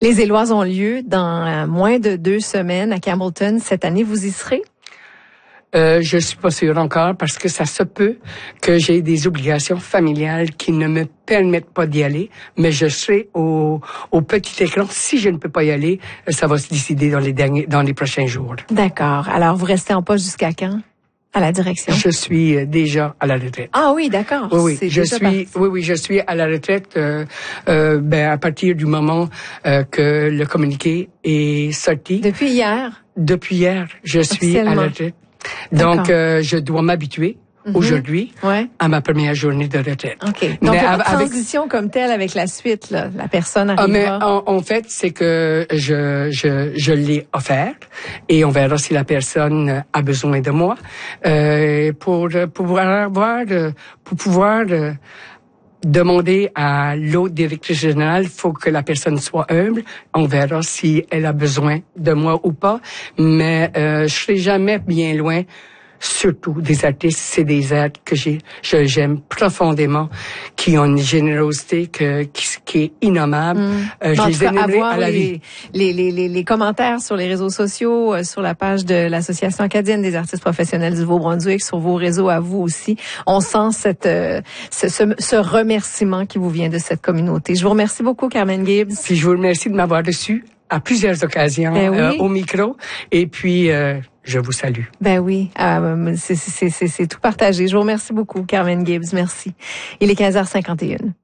Les Éloises ont lieu dans moins de 2 semaines à Campbellton. Cette année, vous y serez? Je suis pas sûre encore parce que ça se peut que j'ai des obligations familiales qui ne me permettent pas d'y aller, mais je serai au petit écran. Si je ne peux pas y aller, ça va se décider dans les prochains jours. D'accord. Alors, vous restez en poste jusqu'à quand? À la direction? Je suis déjà à la retraite. Ah oui, d'accord. Oui, je suis à la retraite à partir du moment que le communiqué est sorti. Depuis hier? Depuis hier, je suis à la retraite. Donc, je dois m'habituer aujourd'hui à ma première journée de retraite. OK. Donc, il y a pas de transition comme telle avec la suite, là. La personne arrivera. Mais en fait, c'est que je l'ai offert et on verra si la personne a besoin de moi pour pouvoir demander à l'autre directrice générale, faut que la personne soit humble. On verra si elle a besoin de moi ou pas. Mais je serai jamais bien loin. Surtout des artistes, c'est des êtres que j'aime profondément, qui ont une générosité qui est innommable. Je les ai nommés à la vie. Les commentaires sur les réseaux sociaux, sur la page de l'Association acadienne des artistes professionnels du Nouveau-Brunswick, sur vos réseaux à vous aussi, on sent ce remerciement qui vous vient de cette communauté. Je vous remercie beaucoup, Carmen Gibbs. Puis je vous remercie de m'avoir reçu à plusieurs occasions au micro. Et puis je vous salue. Ben oui, c'est tout partagé. Je vous remercie beaucoup, Carmen Gibbs. Merci. Il est 15h51.